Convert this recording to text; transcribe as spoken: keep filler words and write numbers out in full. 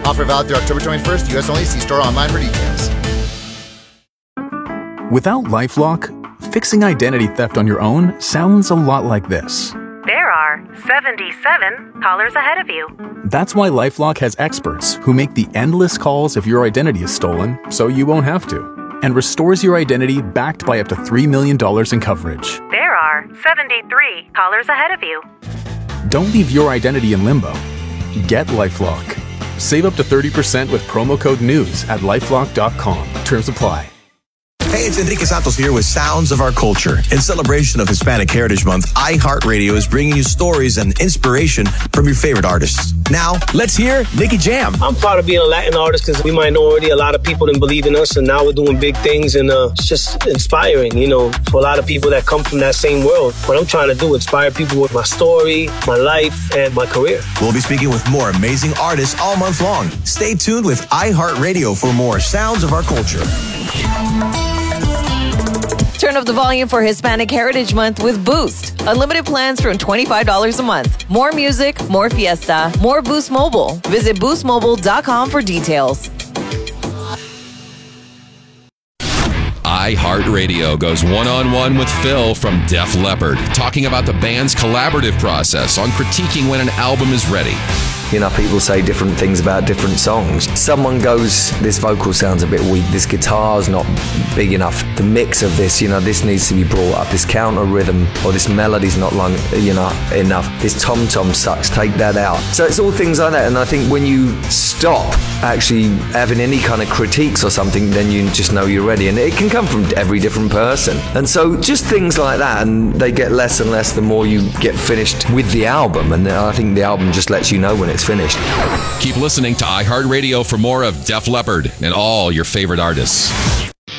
Offer valid through October twenty-first. U S only. See store online for details. Without LifeLock, fixing identity theft on your own sounds a lot like this. There are seventy-seven callers ahead of you. That's why LifeLock has experts who make the endless calls if your identity is stolen so you won't have to, and restores your identity backed by up to three million dollars in coverage. There are seventy-three callers ahead of you. Don't leave your identity in limbo. Get LifeLock. Save up to thirty percent with promo code NEWS at lifelock dot com. Terms apply. Hey, it's Enrique Santos here with Sounds of Our Culture. In celebration of Hispanic Heritage Month, iHeartRadio is bringing you stories and inspiration from your favorite artists. Now, let's hear Nicky Jam. I'm proud of being a Latin artist because we might know already a lot of people didn't believe in us, and now we're doing big things, and uh, it's just inspiring, you know, for a lot of people that come from that same world. What I'm trying to do, inspire people with my story, my life, and my career. We'll be speaking with more amazing artists all month long. Stay tuned with iHeartRadio for more Sounds of Our Culture. Turn up the volume for Hispanic Heritage Month with Boost. Unlimited plans from twenty-five dollars a month. More music, more fiesta, more Boost Mobile. Visit boost mobile dot com for details. iHeartRadio goes one-on-one with Phil from Def Leppard, talking about the band's collaborative process on critiquing when an album is ready. You know, people say different things about different songs. Someone goes, this vocal sounds a bit weak, this guitar's not big enough. The mix of this, you know, this needs to be brought up. This counter rhythm or this melody's not long, you know, enough. This tom-tom sucks, take that out. So it's all things like that. And I think when you stop actually having any kind of critiques or something, then you just know you're ready. And it can come from every different person. And so just things like that, and they get less and less the more you get finished with the album. And I think the album just lets you know when it's finished. Keep listening to iHeartRadio for more of Def Leppard and all your favorite artists.